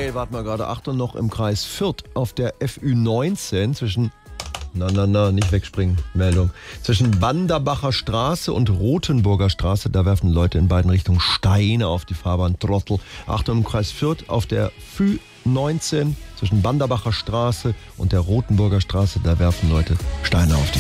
Nee, warte mal gerade. Achtung, noch im Kreis Fürth auf der FÜ19 zwischen... nicht wegspringen, Meldung. Zwischen Banderbacher Straße und Rothenburger Straße, da werfen Leute in beiden Richtungen Steine auf die Fahrbahn. Trottel. Achtung, im Kreis Fürth auf der FÜ19 zwischen Banderbacher Straße und der Rothenburger Straße, da werfen Leute Steine auf die